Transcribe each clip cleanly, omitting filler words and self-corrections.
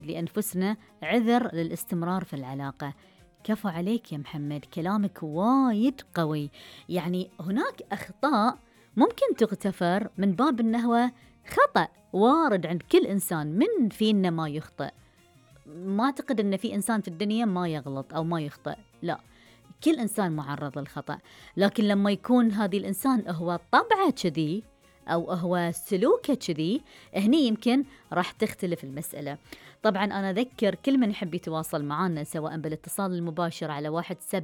لأنفسنا عذر للاستمرار في العلاقة. كفو عليك يا محمد، كلامك وايد قوي. يعني هناك أخطاء ممكن تغتفر من باب أنه هو خطأ وارد عند كل إنسان، من فينا ما يخطئ. ما أعتقد أن في إنسان في الدنيا ما يغلط أو ما يخطئ، لا، كل إنسان معرض للخطأ. لكن لما يكون هذه الإنسان هو طبعه كذي أو هو سلوكه كذي، هني يمكن راح تختلف المسألة. طبعا أنا أذكر كل من يحب يتواصل معنا سواء بالاتصال المباشر على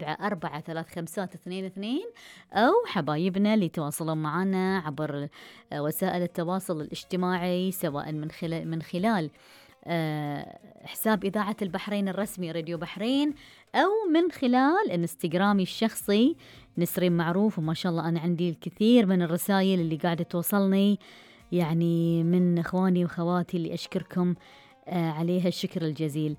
17443522 أو حبايبنا اللي يتواصلون معنا عبر وسائل التواصل الاجتماعي، سواء من خلال حساب إذاعة البحرين الرسمي راديو بحرين، أو من خلال انستغرامي الشخصي نسرين معروف. وما شاء الله أنا عندي الكثير من الرسائل اللي قاعدة توصلني، يعني من إخواني وخواتي اللي أشكركم عليها الشكر الجزيل.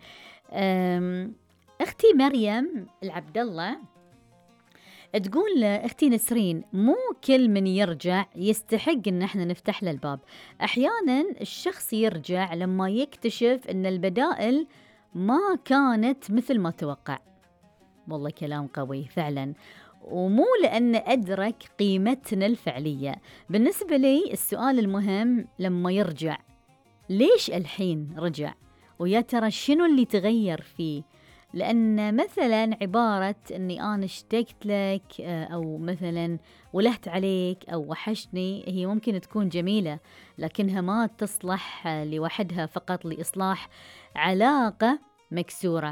أختي مريم العبد الله تقول أختي نسرين، مو كل من يرجع يستحق إن احنا نفتح له الباب. أحيانا الشخص يرجع لما يكتشف إن البدائل ما كانت مثل ما توقع. والله كلام قوي فعلا، ومو لأن أدرك قيمتنا الفعلية. بالنسبة لي السؤال المهم لما يرجع، ليش الحين رجع؟ ويا ترى شنو اللي تغير فيه؟ لأن مثلا عبارة أني أنا اشتقت لك أو مثلا ولهت عليك أو وحشني، هي ممكن تكون جميلة لكنها ما تصلح لوحدها فقط لإصلاح علاقة مكسورة.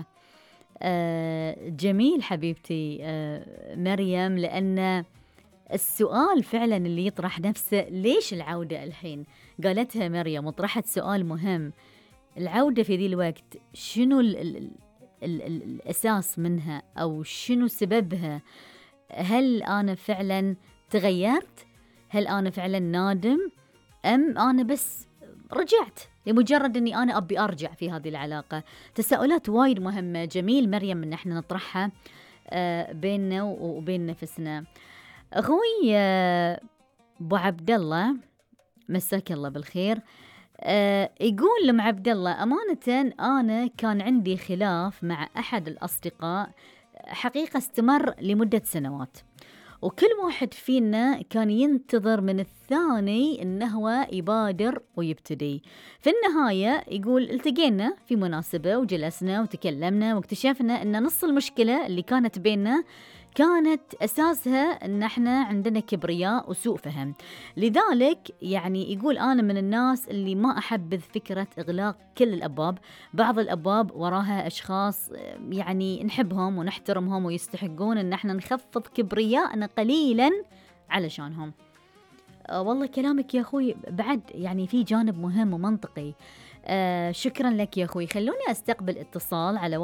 جميل حبيبتي مريم، لأن السؤال فعلا اللي يطرح نفسه ليش العودة الحين؟ قالتها مريم وطرحت سؤال مهم، العودة في ذي الوقت شنو الأساس منها أو شنو سببها؟ هل أنا فعلا تغيرت؟ هل أنا فعلا نادم؟ أم أنا بس رجعت لمجرد أني أنا أبي أرجع في هذه العلاقة؟ تساؤلات وايد مهمة. جميل مريم أن احنا نطرحها بيننا وبين نفسنا. أخوي أبو عبد الله مساك الله بالخير، يقول لم عبد الله، أمانة أنا كان عندي خلاف مع أحد الأصدقاء حقيقة استمر لمدة سنوات، وكل واحد فينا كان ينتظر من الثاني إنه هو يبادر ويبتدي. في النهاية يقول التقينا في مناسبة وجلسنا وتكلمنا واكتشفنا إن نص المشكلة اللي كانت بيننا كانت أساسها إن احنا عندنا كبرياء وسوء فهم. لذلك يعني يقول أنا من الناس اللي ما أحبذ فكرة إغلاق كل الأبواب. بعض الأبواب وراها أشخاص يعني نحبهم ونحترمهم ويستحقون إن احنا نخفض كبرياءنا قليلا علشانهم. والله كلامك يا أخوي بعد يعني في جانب مهم ومنطقي. شكرا لك يا أخوي. خلوني أستقبل اتصال على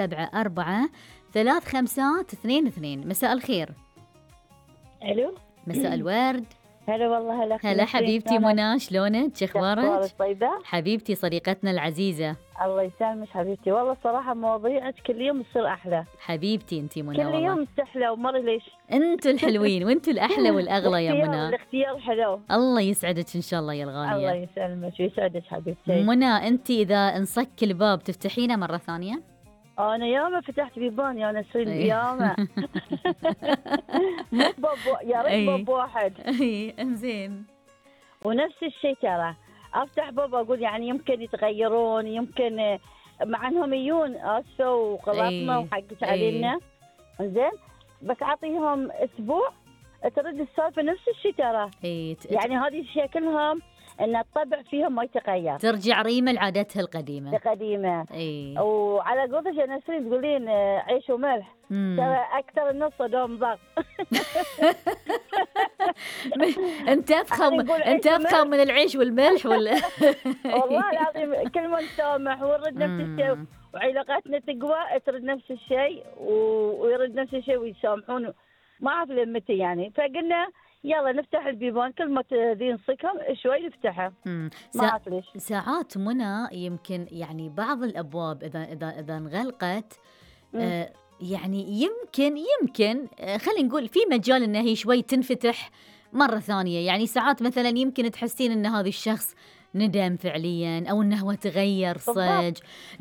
17443522. مساء الخير. الو مساء الورد. هلا والله. هلا حبيبتي منى، شلونك؟ شخبارك؟ طيبة حبيبتي صديقتنا العزيزة. الله يسلمك حبيبتي. والله صراحة مواضيعك كل يوم تصير أحلى. حبيبتي انتي منى، كل والله يوم تحلى ومر ليش. انتوا الحلوين وانتوا الأحلى والأغلى يا منى. الاختيار حلو. الله يسعدك إن شاء الله يا الغالية. الله يسلمك ويسعدك حبيبتي. منى انتي إذا انصك الباب تفتحينه مرة ثانية؟ أنا ياما فتحت بيبان يا نسرين ياما. مو باب يا ريت باب واحد. اي انزين. ونفس الشيء ترى افتح باب اقول يعني يمكن يتغيرون، يمكن مع انهم يجون اسفه وغلطنا وحقت علينا زين، بس اعطيهم اسبوع ترد السالفه نفس الشيء ترى. يعني هذه شكلهم ان الطبع فيهم ما يتغير، ترجع ريمه لعادتها القديمه. وعلى قولتك يا نسرين تقولين عيش وملح، ترى اكثر النص دوم ضغط. انت افخم من العيش والملح ولا؟ والله العظيم كل ما نسامح ونرد نفس الشيء وعلاقاتنا تقوى ترد نفس الشيء ويرد نفس الشيء ويسامحون. ما اعرف لمتى يعني، فقلنا يلا نفتح البيبان كل ما ذي نصكهم شوي نفتحها. ما اعرف ليش. ساعات منى يمكن يعني بعض الابواب اذا انغلقت يعني يمكن خلينا نقول في مجال انها هي شوي تنفتح مرة ثانية. يعني ساعات مثلا يمكن تحسين ان هذا الشخص ندم فعليا أو أنه هو تغير بالضبط. صج.